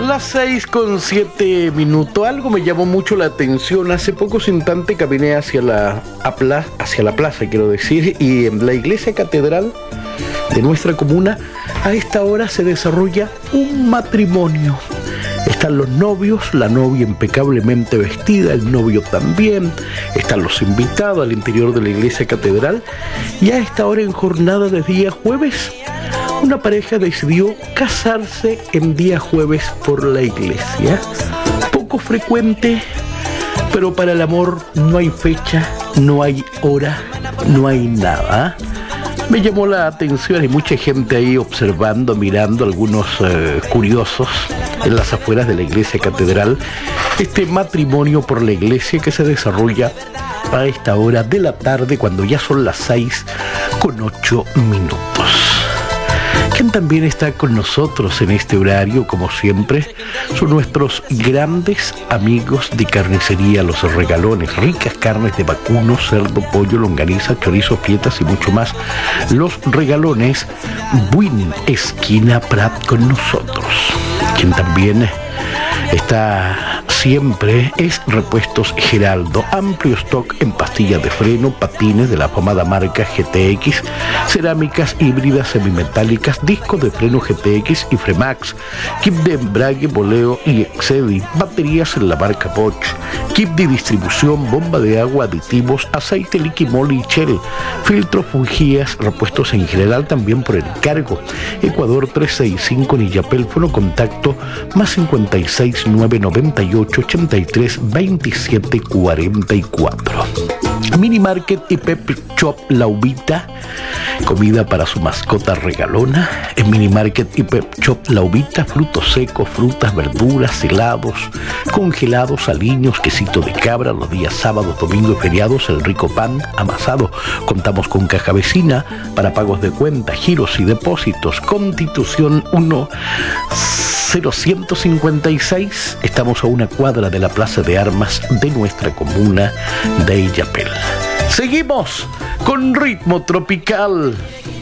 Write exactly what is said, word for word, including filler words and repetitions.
Las seis con siete minutos. Algo me llamó mucho la atención. Hace pocos instantes caminé hacia la, hacia la plaza, quiero decir, y en la iglesia catedral de nuestra comuna, a esta hora se desarrolla un matrimonio. Están los novios, la novia impecablemente vestida, el novio también, están los invitados al interior de la iglesia catedral, y a esta hora, en jornada de día jueves, una pareja decidió casarse en día jueves por la iglesia. Poco frecuente, pero para el amor no hay fecha, no hay hora, no hay nada. Me llamó la atención, hay mucha gente ahí observando, mirando, algunos eh, curiosos en las afueras de la iglesia catedral, este matrimonio por la iglesia que se desarrolla a esta hora de la tarde, cuando ya son las seis con ocho minutos. Quien también está con nosotros en este horario, como siempre, son nuestros grandes amigos de Carnicería Los Regalones. Ricas carnes de vacuno, cerdo, pollo, longaniza, chorizo, pietas y mucho más. Los Regalones, Buin, esquina Prat, con nosotros. Quien también está siempre es Repuestos Geraldo. Amplio stock en pastillas de freno, patines de la afamada marca G T X, cerámicas híbridas semimetálicas, discos de freno G T X y Fremax, kit de embrague, boleo y Excedi, baterías en la marca Bosch, kit de distribución, bomba de agua, aditivos, aceite Liquimol y Shell, filtros, bujías, repuestos en general también por encargo. Ecuador trescientos sesenta y cinco en Illapel, contacto más cincuenta y seis, nueve noventa y ocho, ochenta y tres, veintisiete cuarenta y cuatro. Mini Market y Pep Shop La Uvita, comida para su mascota regalona. En Mini Market y Pep Shop La Uvita, frutos secos, frutas, verduras, helados, congelados, aliños, quesito de cabra, los días sábados, domingos y feriados, el rico pan amasado. Contamos con caja vecina para pagos de cuenta, giros y depósitos. Constitución uno cero ciento cincuenta y seis. Estamos a una cuadra de la Plaza de Armas de nuestra comuna de Illapel. Seguimos con ritmo tropical.